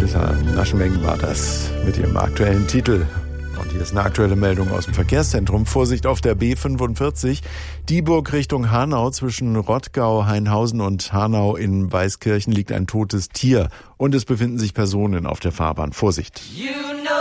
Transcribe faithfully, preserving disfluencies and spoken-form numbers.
Larissa Naschenweng war das mit ihrem aktuellen Titel. Und hier ist eine aktuelle Meldung aus dem Verkehrszentrum. Vorsicht auf der B fünfundvierzig, Dieburg Richtung Hanau. Zwischen Rottgau, Hainhausen und Hanau in Weißkirchen liegt ein totes Tier. Und es befinden sich Personen auf der Fahrbahn. Vorsicht! You